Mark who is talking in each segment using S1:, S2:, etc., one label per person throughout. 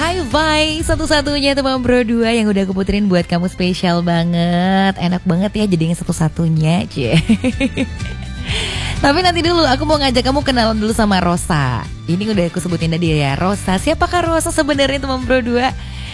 S1: Hi-Fi, satu-satunya teman Bro 2 yang udah aku puterin buat kamu spesial banget. Enak banget ya jadinya satu-satunya, cie. Tapi nanti dulu aku mau ngajak kamu kenalan dulu sama Rosa. Ini udah aku sebutin tadi ya, Rosa. Siapakah Rosa sebenarnya teman Bro 2?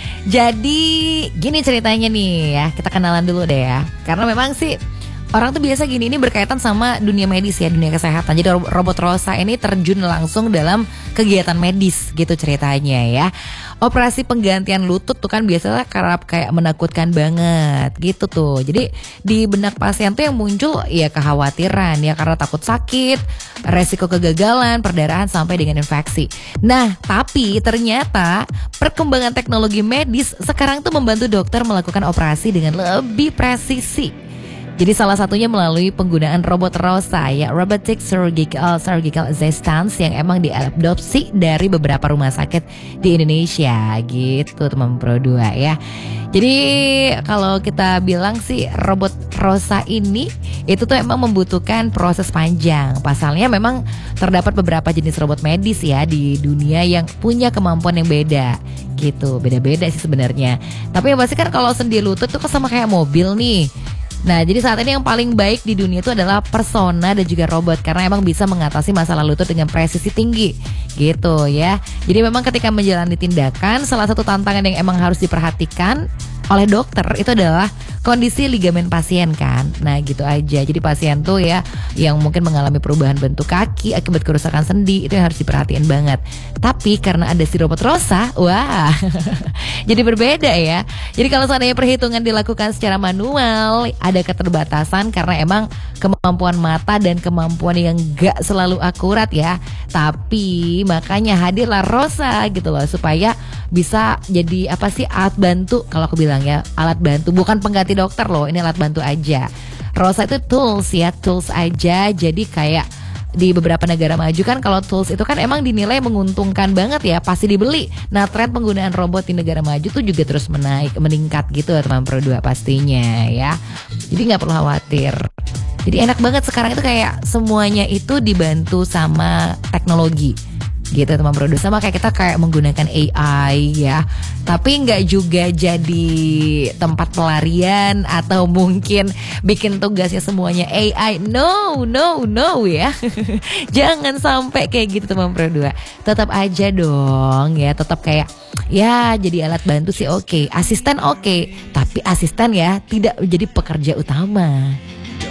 S1: Jadi gini ceritanya nih ya, kita kenalan dulu deh ya. Karena memang sih orang tuh biasa gini, ini berkaitan sama dunia medis ya, dunia kesehatan. Jadi robot Rosa ini terjun langsung dalam kegiatan medis gitu ceritanya ya. Operasi penggantian lutut tuh kan biasanya kerap kayak menakutkan banget gitu tuh. Jadi di benak pasien tuh yang muncul ya kekhawatiran ya, karena takut sakit, resiko kegagalan, perdarahan sampai dengan infeksi. Nah tapi ternyata perkembangan teknologi medis sekarang tuh membantu dokter melakukan operasi dengan lebih presisi. Jadi salah satunya melalui penggunaan robot Rosa ya, Robotic Surgical Assistance yang emang diadopsi dari beberapa rumah sakit di Indonesia gitu teman Pro 2 ya. Jadi kalau kita bilang sih robot Rosa ini itu tuh emang membutuhkan proses panjang. Pasalnya memang terdapat beberapa jenis robot medis ya di dunia yang punya kemampuan yang beda gitu. Beda-beda sih sebenarnya. Tapi yang pasti kan kalau sendi lutut tuh kan sama kayak mobil nih. Nah jadi saat ini yang paling baik di dunia itu adalah Persona dan juga robot, karena emang bisa mengatasi masalah lutut dengan presisi tinggi gitu ya. Jadi memang ketika menjalani tindakan, salah satu tantangan yang emang harus diperhatikan oleh dokter itu adalah kondisi ligamen pasien kan. Nah gitu aja. Jadi pasien tuh ya yang mungkin mengalami perubahan bentuk kaki akibat kerusakan sendi, itu yang harus diperhatiin banget. Tapi karena ada si robot Rosa, wah jadi berbeda ya. Jadi kalau seandainya perhitungan dilakukan secara manual, ada keterbatasan karena emang kemampuan mata dan kemampuan yang gak selalu akurat ya. Tapi makanya hadirlah Rosa gitu loh, supaya bisa jadi apa sih, alat bantu. Kalau aku bilang ya, alat bantu, bukan pengganti dokter loh, ini alat bantu aja. Rosa itu tools ya, tools aja. Jadi kayak di beberapa negara maju kan kalau tools itu kan emang dinilai menguntungkan banget ya, pasti dibeli. Nah tren penggunaan robot di negara maju tuh juga terus meningkat gitu teman Pro 2 pastinya ya. Jadi gak perlu khawatir. Jadi enak banget sekarang itu kayak semuanya itu dibantu sama teknologi gitu teman Bro 2. Sama kayak kita kayak menggunakan AI ya, tapi nggak juga jadi tempat pelarian atau mungkin bikin tugasnya semuanya AI. No ya. Jangan sampai kayak gitu teman Bro 2. Tetap aja dong ya, tetap kayak ya jadi alat bantu sih oke, asisten oke, tapi asisten ya tidak menjadi pekerja utama.